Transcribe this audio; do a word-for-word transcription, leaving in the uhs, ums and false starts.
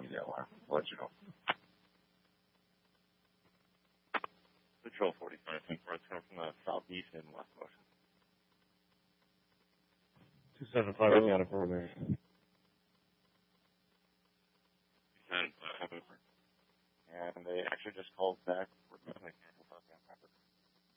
Yeah, I'll let you know. Patrol forty-five, ten four, it's coming from the southeast and west motion. two seven five, I got it for me. And they actually just called back. We're going to cancel South Pepper.